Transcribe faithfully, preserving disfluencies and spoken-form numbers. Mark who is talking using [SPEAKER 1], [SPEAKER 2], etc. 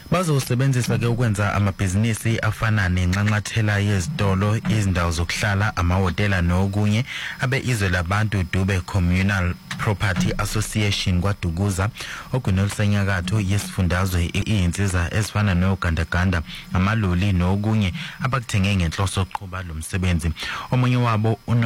[SPEAKER 1] Bazosebenzisa ke ukwenza amabhizinisi afana nenxanxathela yezitolo, izindawo zokuhlala, amahotela nokunye abe izwe labantu Dube Communal Property Association kwaDukuza okunosenyakatho yesifundazwe iyinsiza ezifana nogandaganda, amaloli nokunye abakuthenge ngenhloso yokuqhuba lo msebenzi. Omunye wabo